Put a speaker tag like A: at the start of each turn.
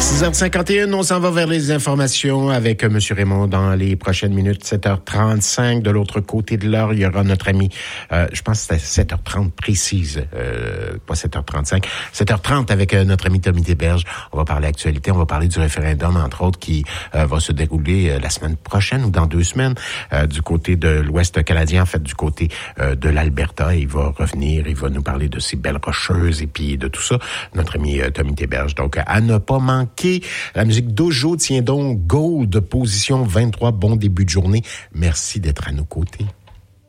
A: 6h51, on s'en va vers les informations avec M. Raymond dans les prochaines minutes. 7h35, de l'autre côté de l'heure, il y aura notre ami, je pense que c'était 7h30 précise, pas 7h35, 7h30 avec notre ami Tommy Théberge. On va parler actualité, on va parler du référendum, entre autres, qui va se dérouler la semaine prochaine ou dans 2 semaines du côté de l'Ouest canadien, en fait, du côté de l'Alberta. Il va revenir, il va nous parler de ces belles rocheuses et puis de tout ça. Notre ami Tommy Théberge. Donc, à ne pas manquer, la musique Dojo tient donc Gold, position 23, bon début de journée. Merci d'être à nos côtés.